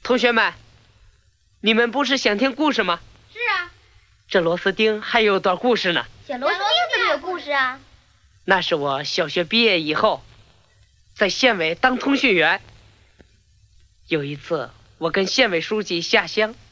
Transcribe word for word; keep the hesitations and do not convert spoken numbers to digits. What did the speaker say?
同学们，你们不是想听故事吗？ 是啊。 这螺丝钉还有段故事呢。 小螺丝钉怎么有故事啊？ 那是我小学毕业以后，在县委当通讯员。有一次，我跟县委书记下乡，